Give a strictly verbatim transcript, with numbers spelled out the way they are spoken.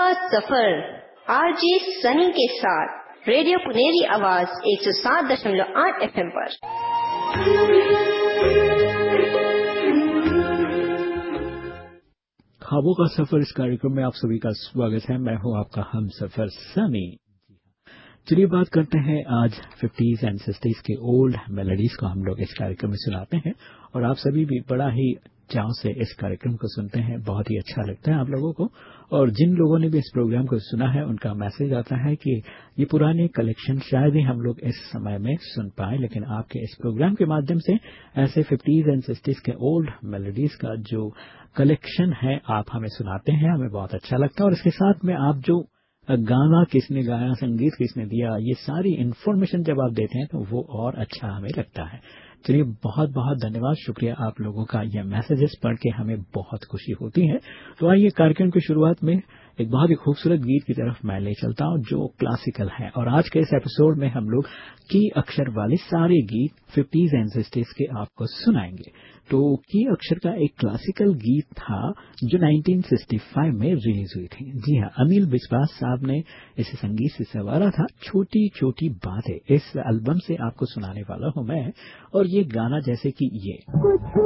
सफर RJ Sunny के साथ radio Puneri आवाज एक सौ सात दशमलव आठ एफ एम पर। ख्वाबों का सफर इस कार्यक्रम में आप सभी का स्वागत है। मैं हूं आपका हम सफर सनी। चलिए बात करते हैं आज फिफ्टीज एंड सिक्सटीज के ओल्ड मेलोडीज को हम लोग इस कार्यक्रम में सुनाते हैं और आप सभी भी बड़ा ही चाव से इस कार्यक्रम को सुनते हैं। बहुत ही अच्छा लगता है आप लोगों को। और जिन लोगों ने भी इस प्रोग्राम को सुना है उनका मैसेज आता है कि ये पुराने कलेक्शन शायद ही हम लोग इस समय में सुन पाए, लेकिन आपके इस प्रोग्राम के माध्यम से ऐसे फिफ्टीज एंड सिक्सटीज के ओल्ड मेलोडीज का जो कलेक्शन है आप हमें सुनाते हैं। हमें बहुत अच्छा लगता है और इसके साथ में आप जो गाना किसने गाया, संगीत किसने दिया, ये सारी इन्फॉर्मेशन जब आप देते हैं तो वो और अच्छा हमें लगता है। चलिए बहुत बहुत धन्यवाद, शुक्रिया आप लोगों का। ये मैसेजेस पढ़ के हमें बहुत खुशी होती है। तो आइए कार्यक्रम की शुरुआत में एक बहुत ही खूबसूरत गीत की तरफ मैं ले चलता हूं जो क्लासिकल है। और आज के इस एपिसोड में हम लोग की अक्षर वाले सारे गीत फिफ्टीज एंड सिक्सटीज के आपको सुनाएंगे। तो की अक्षर का एक क्लासिकल गीत था जो नाइनटीन सिक्सटी फाइव में रिलीज हुई थी। जी हाँ, अनिल विश्वास साहब ने इसे संगीत से संवारा था। छोटी छोटी बातें इस एल्बम से आपको सुनाने वाला हूं मैं। और ये गाना जैसे कि ये